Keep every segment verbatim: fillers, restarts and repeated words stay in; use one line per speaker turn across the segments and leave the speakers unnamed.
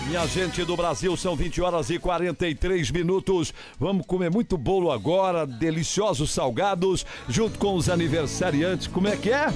Minha gente do Brasil, são vinte horas e quarenta e três minutos. Vamos comer muito bolo agora, deliciosos salgados, junto com os aniversariantes. Como é que é?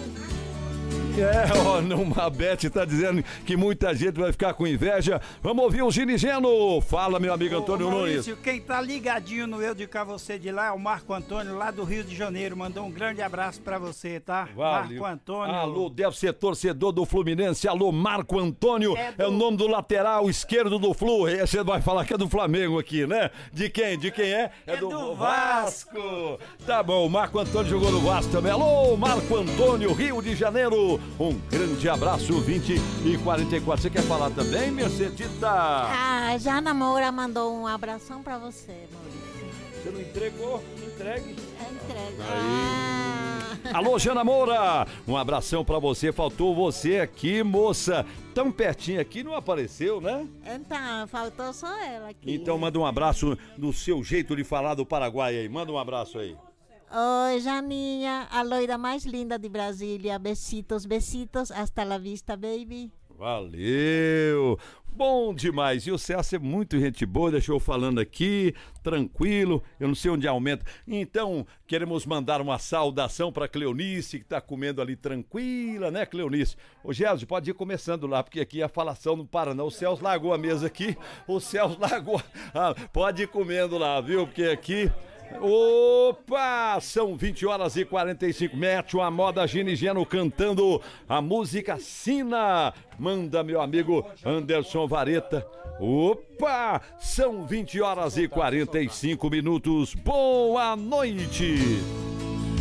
É, ó, a Beth tá dizendo que muita gente vai ficar com inveja. Vamos ouvir o Ginigeno. Fala, meu amigo Antônio
Ô, Maurício,
Nunes.
quem tá ligadinho no Eu de Cá Você de lá é o Marco Antônio, lá do Rio de Janeiro. Mandou um grande abraço pra você, tá?
Valeu.
Marco Antônio.
Alô, deve ser torcedor do Fluminense. Alô, Marco Antônio. É, do... é o nome do lateral esquerdo do Flu. Você vai falar que é do Flamengo aqui, né? De quem? De quem é? É,
é do, do Vasco.
Vasco. Tá bom, o Marco Antônio jogou no Vasco também. Alô, Marco Antônio, Rio de Janeiro. Um grande abraço, vinte e quarenta e quatro. Você quer falar também, Mercedita?
Ah, já namora mandou um abração pra você, Maurício.
Você não entregou? Entregue.
É entregue.
Ah. Alô, Jana Moura, um abração pra você. Faltou você aqui, moça. Tão pertinho aqui, não apareceu, né?
Então, faltou só ela aqui.
Então manda um abraço no seu jeito de falar do Paraguai aí. Manda um abraço aí.
Oi, Janinha, a loira mais linda de Brasília. Besitos, besitos. Hasta la vista, baby.
Valeu! Bom demais. E o Celso é muito gente boa, deixou eu falando aqui, tranquilo, eu não sei onde aumenta. Então, queremos mandar uma saudação para Cleonice, que está comendo ali tranquila, né, Cleonice? Ô, Gélio, pode ir começando lá, porque aqui a falação não para não. O Celso largou a mesa aqui, o Celso largou... Ah, pode ir comendo lá, viu? Porque aqui... Opa! São vinte horas e quarenta e cinco. Mete uma moda Ginigeno cantando a música Sina. Manda, meu amigo Anderson Vareta. Opa! São vinte horas e quarenta e cinco minutos. Boa noite!